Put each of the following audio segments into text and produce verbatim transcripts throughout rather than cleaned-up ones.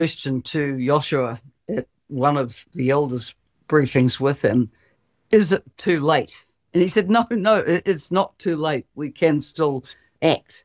question to Joshua at one of the elders' briefings with him, is it too late? And he said, no, no, it's not too late. We can still act.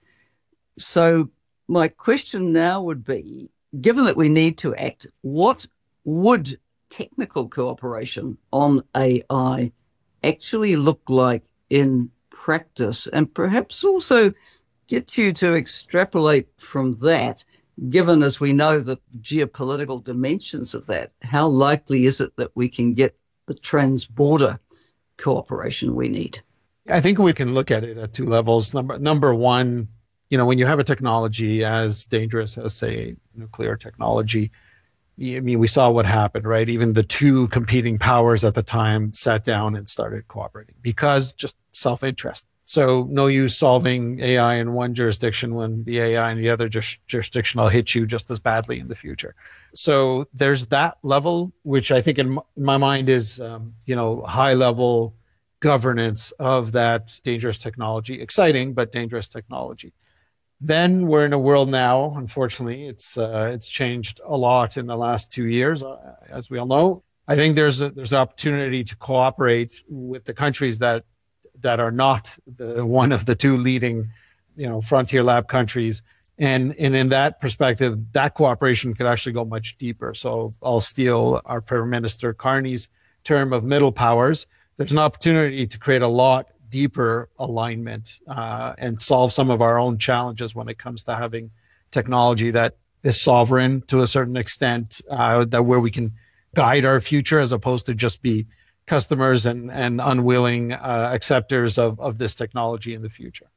So my question now would be, given that we need to act, what would technical cooperation on A I actually look like in practice? And perhaps also get you to extrapolate from that, given as we know the geopolitical dimensions of that, how likely is it that we can get the trans-border cooperation we need? I think we can look at it at two levels. Number number one, you know, when you have a technology as dangerous as, say, nuclear technology, I mean, we saw what happened, right? Even the two competing powers at the time sat down and started cooperating because just self-interest. So no use solving A I in one jurisdiction when the A I in the other just jurisdiction will hit you just as badly in the future. So there's that level, which I think in my mind is, um, you know, high level governance of that dangerous technology, exciting, but dangerous technology. Then we're in a world now, unfortunately, it's uh, it's changed a lot in the last two years, uh, as we all know. I think there's a, there's an opportunity to cooperate with the countries that that are not the one of the two leading, you know, frontier lab countries. And, and in that perspective, that cooperation could actually go much deeper. So I'll steal our Prime Minister Carney's term of middle powers. There's an opportunity to create a lot deeper alignment uh, and solve some of our own challenges when it comes to having technology that is sovereign to a certain extent, uh, that where we can guide our future as opposed to just be customers and, and unwilling uh, acceptors of, of this technology in the future.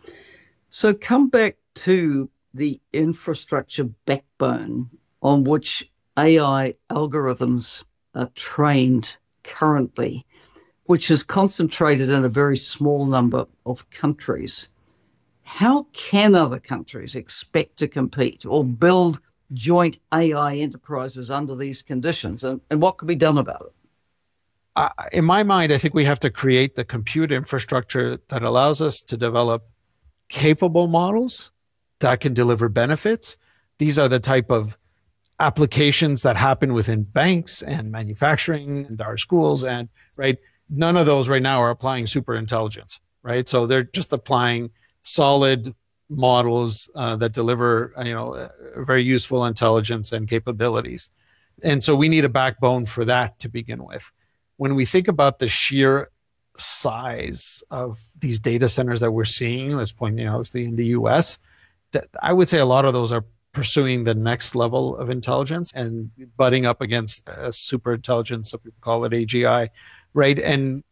So come back to the infrastructure backbone on which A I algorithms are trained currently, which is concentrated in a very small number of countries. How can other countries expect to compete or build joint A I enterprises under these conditions? And, and what can be done about it? Uh, in my mind, I think we have to create the compute infrastructure that allows us to develop capable models that can deliver benefits. These are the type of applications that happen within banks and manufacturing and our schools, and right. None of those right now are applying super intelligence, right? So they're just applying solid models uh, that deliver, you know, uh, very useful intelligence and capabilities. And so we need a backbone for that to begin with. When we think about the sheer size of these data centers that we're seeing, let's point, you know, obviously in the U S, that I would say a lot of those are pursuing the next level of intelligence and butting up against uh, super intelligence, some people call it A G I. Right. And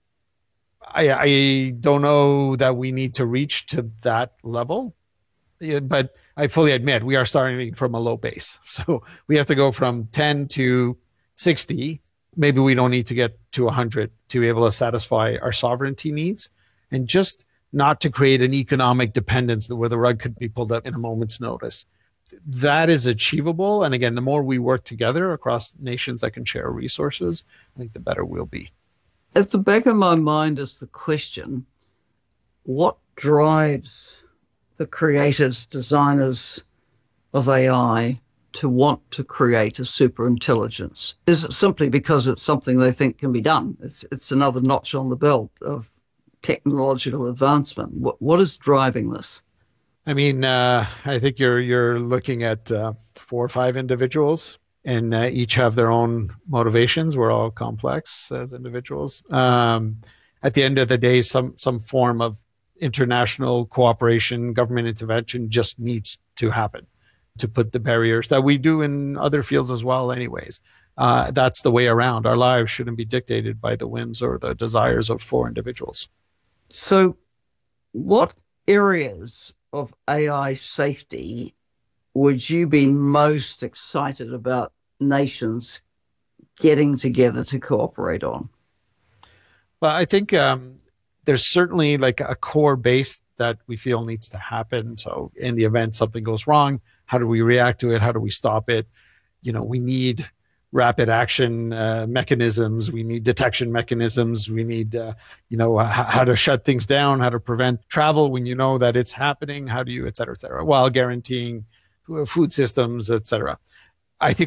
I, I don't know that we need to reach to that level, but I fully admit we are starting from a low base. So we have to go from ten to sixty. Maybe we don't need to get to one hundred to be able to satisfy our sovereignty needs, and just not to create an economic dependence where the rug could be pulled up in a moment's notice. That is achievable. And again, the more we work together across nations that can share resources, I think the better we'll be. At the back of my mind is the question, what drives the creators, designers of A I to want to create a super intelligence? Is it simply because it's something they think can be done? It's it's another notch on the belt of technological advancement. What what is driving this? I mean, uh, I think you're you're looking at uh, four or five individuals, and uh, each have their own motivations. We're all complex as individuals. Um, at the end of the day, some some form of international cooperation, government intervention just needs to happen to put the barriers that we do in other fields as well anyways. Uh, that's the way around. Our lives shouldn't be dictated by the whims or the desires of four individuals. So what areas of A I safety would you be most excited about nations getting together to cooperate on? Well, I think um, there's certainly like a core base that we feel needs to happen. So in the event something goes wrong, how do we react to it? How do we stop it? You know, we need rapid action uh, mechanisms. We need detection mechanisms. We need, uh, you know, h- how to shut things down, how to prevent travel when you know that it's happening. How do you, et cetera, et cetera, while guaranteeing food systems, et cetera. I think